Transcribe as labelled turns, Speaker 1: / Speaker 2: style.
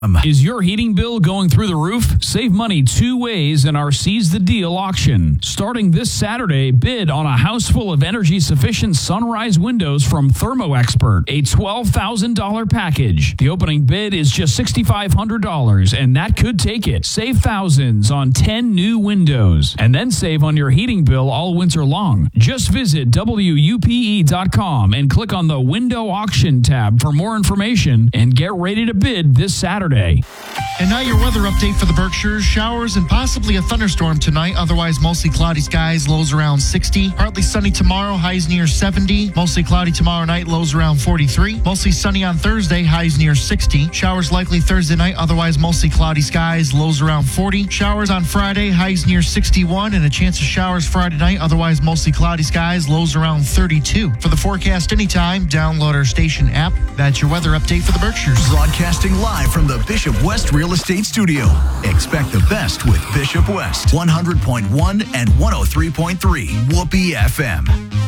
Speaker 1: Is your heating bill going through the roof? Save money two ways in our Seize the Deal auction. Starting this Saturday, bid on a house full of energy-sufficient sunrise windows from Thermo Expert, a $12,000 package. The opening bid is just $6,500, and that could take it. Save thousands on 10 new windows, and then save on your heating bill all winter long. Just visit WUPE.com and click on the Window Auction tab for more information, and get ready to bid this Saturday.
Speaker 2: And now your weather update for the Berkshires. Showers and possibly a thunderstorm tonight. Otherwise, mostly cloudy skies, lows around 60. Partly sunny tomorrow, highs near 70. Mostly cloudy tomorrow night, lows around 43. Mostly sunny on Thursday, highs near 60. Showers likely Thursday night. Otherwise, mostly cloudy skies, lows around 40. Showers on Friday, highs near 61. And a chance of showers Friday night. Otherwise, mostly cloudy skies, lows around 32. For the forecast anytime, download our station app. That's your weather update for the Berkshires.
Speaker 3: Broadcasting live from the Bishop West Real Estate Studio. Expect the best with Bishop West. 100.1 and 103.3 Whoopee FM.